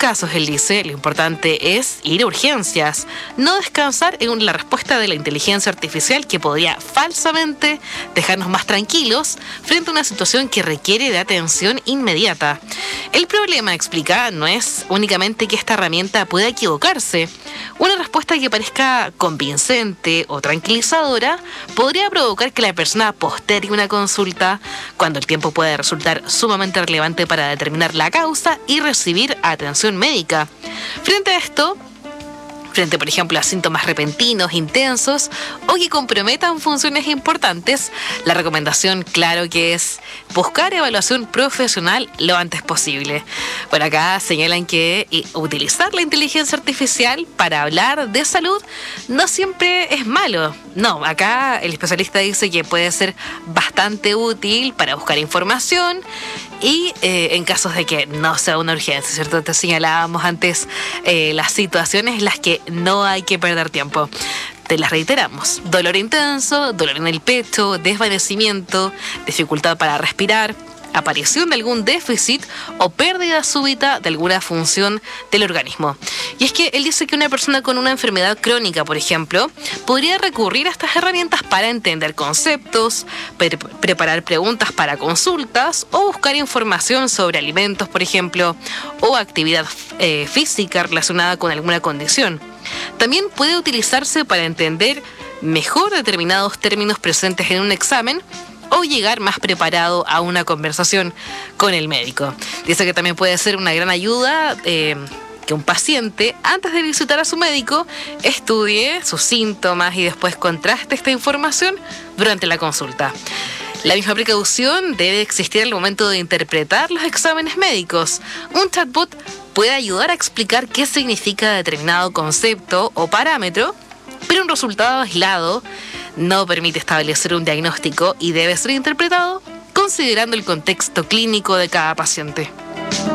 casos, él dice, lo importante es ir a urgencias, no descansar en la respuesta de la inteligencia artificial que podría falsamente dejarnos más tranquilos frente a una situación que requiere de atención inmediata. El problema, explica, no es únicamente que esta herramienta pueda equivocarse. Una respuesta que parezca convincente o tranquilizadora podría provocar que la persona postergue una consulta cuando el tiempo puede resultar sumamente relevante para determinar la causa y recibir atención médica. Frente a esto, por ejemplo, a síntomas repentinos, intensos o que comprometan funciones importantes, la recomendación, claro que es buscar evaluación profesional lo antes posible. Bueno, acá señalan que utilizar la inteligencia artificial para hablar de salud no siempre es malo. No, acá el especialista dice que puede ser bastante útil para buscar información y en casos de que no sea una urgencia, ¿cierto? Te señalábamos antes las situaciones en las que no hay que perder tiempo. Te las reiteramos: dolor intenso, dolor en el pecho, desvanecimiento, dificultad para respirar, aparición de algún déficit o pérdida súbita de alguna función del organismo. Y es que él dice que una persona con una enfermedad crónica, por ejemplo, podría recurrir a estas herramientas para entender conceptos, preparar preguntas para consultas o buscar información sobre alimentos, por ejemplo, o actividad física relacionada con alguna condición. También puede utilizarse para entender mejor determinados términos presentes en un examen o llegar más preparado a una conversación con el médico. Dice que también puede ser una gran ayuda que un paciente, antes de visitar a su médico, estudie sus síntomas y después contraste esta información durante la consulta. La misma precaución debe existir al momento de interpretar los exámenes médicos. Un chatbot puede ayudar a explicar qué significa determinado concepto o parámetro, pero un resultado aislado no permite establecer un diagnóstico y debe ser interpretado considerando el contexto clínico de cada paciente.